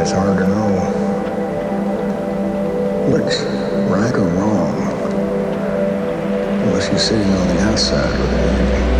it's hard to know which right or wrong unless you're sitting on the outside with an enemy.